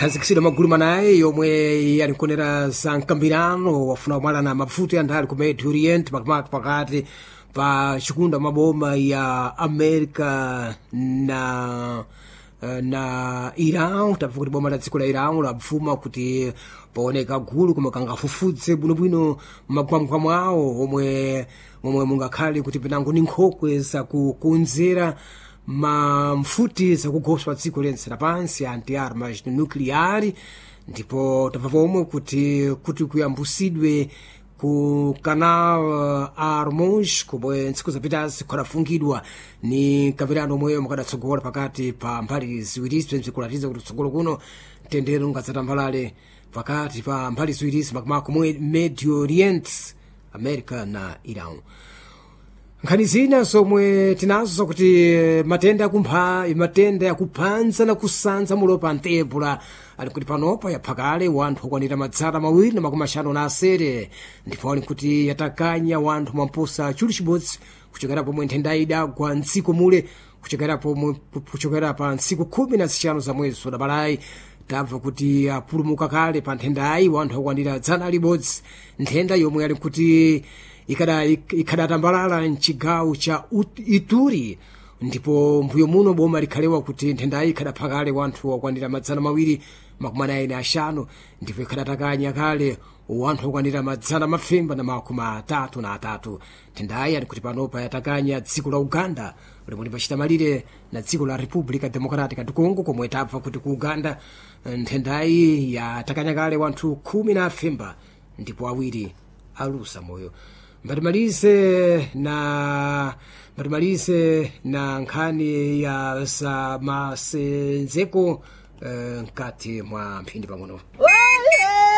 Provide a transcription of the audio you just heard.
akhazikitsidwa magulu manayi yomwe yalikonera za mkambirano wafuna kumwalana mafuta andali ku Medio Oriente makamaka pakati pa chikunda maboma ya America na Iran. Tabva kuti boma la dziko la Iran labvuma kuti paoneka gulu koma kangafufudze bwinobwino makwamkwam mwawo omwe mungakhale kuti penango ni nkhokwe zakukonzera mfuti zakugoswa dziko lense lapansi anti-armas nuclear. Ndipo tabva pomwe kuti kuyambusidwe ku Canal Hormuz komwe ntsiku zapitazi kudafungidwa ni mkambirano omweyo mukadatsogora pakati pa mbali ziwirizi bzikulatiza kuti kutsogolo kuno mtendere ungadzatambalale pakati pa mbali ziwirizi makamaka komwe Medio Oriente, America na Iran. Nkhani zina zomwe tinazo kuti matenda yakuphanza na kusanza mulopa ntebula ali kuti panopa yaphakale wanthu okwanira 250 ndipo ali kuti yatakanya wanthu mamposa chuli chibodzi kuchokera pomwe nthenda idagwa mdziko mule kuchokera pa ntsiku 15 za mwezi Sodabalayi. Tabva kuti apulumuka kale pa nthendayi wanthu okwanira 100 nthenda yomwe ali kuti ikadatambalala mchigawo cha Ituri. Ndipo mbuyo muno boma likhalewa kuti nthendayi ikadaphakale wanthu okwanira 245 ndipo ikadatakanya kale wanthu okwanira 333. Nthendayi ali kuti panopa yatakanya dziko la Uganda limwe pachita malire na dziko la Republica Democratic du Congo komwe tabva kuti ku Uganda nthendayi yatakanya kale wanthu 10 ndipo awiri alusa moyo. Mbatimalize na nkhani ya za masenzeko nkati mwa mphindi pang'ono.